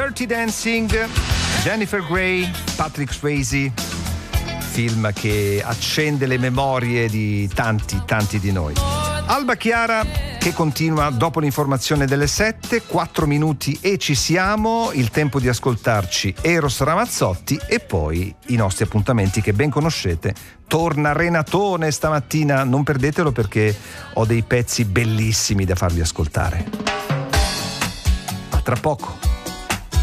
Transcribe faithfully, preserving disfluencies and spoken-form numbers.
Dirty Dancing, Jennifer Grey, Patrick Swayze, film che accende le memorie di tanti, tanti di noi. Alba Chiara che continua dopo l'informazione delle sette, quattro minuti e ci siamo, il tempo di ascoltarci Eros Ramazzotti e poi i nostri appuntamenti che ben conoscete. Torna Renatone stamattina, non perdetelo perché ho dei pezzi bellissimi da farvi ascoltare. A tra poco.